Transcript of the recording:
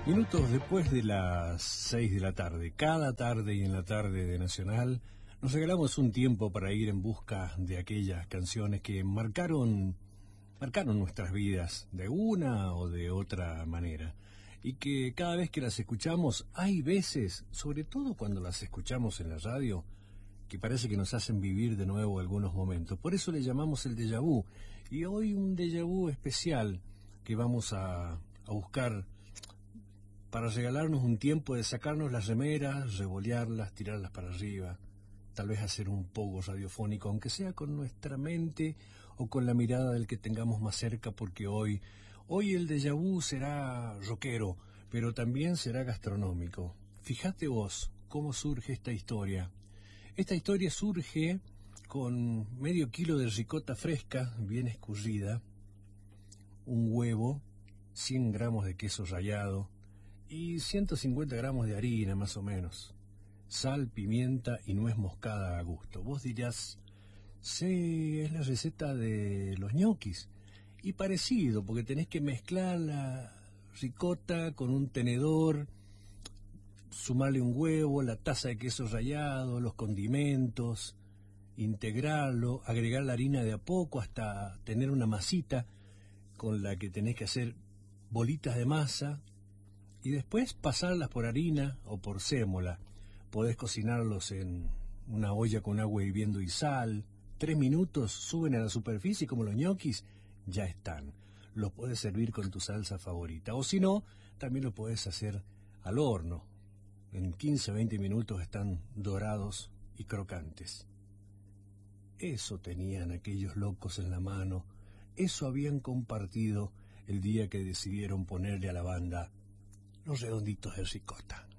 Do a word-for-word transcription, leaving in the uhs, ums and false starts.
Minutos después de las seis de la tarde, cada tarde y en la tarde de Nacional, nos regalamos un tiempo para ir en busca de aquellas canciones que marcaron, marcaron nuestras vidas de una o de otra manera. Y que cada vez que las escuchamos, hay veces, sobre todo cuando las escuchamos en la radio, que parece que nos hacen vivir de nuevo algunos momentos. Por eso le llamamos el déjà vu. Y hoy un déjà vu especial que vamos a, a buscar para regalarnos un tiempo de sacarnos las remeras, revolearlas, tirarlas para arriba, tal vez hacer un poco radiofónico, aunque sea con nuestra mente o con la mirada del que tengamos más cerca, porque hoy, hoy el déjà vu será rockero, pero también será gastronómico. Fíjate vos cómo surge esta historia. Esta historia surge con medio kilo de ricota fresca, bien escurrida, un huevo, cien gramos de queso rallado, y ciento cincuenta gramos de harina, más o menos. Sal, pimienta y nuez moscada a gusto. Vos dirás, sí, es la receta de los ñoquis. Y parecido, porque tenés que mezclar la ricota con un tenedor, sumarle un huevo, la taza de queso rallado, los condimentos, integrarlo, agregar la harina de a poco hasta tener una masita con la que tenés que hacer bolitas de masa, y después pasarlas por harina o por sémola. Podés cocinarlos en una olla con agua hirviendo y sal. Tres minutos, suben a la superficie como los ñoquis, ya están. Los podés servir con tu salsa favorita. O si no, también lo podés hacer al horno. En quince a veinte minutos están dorados y crocantes. Eso tenían aquellos locos en la mano. Eso habían compartido el día que decidieron ponerle a la banda Los Redonditos de Ricota.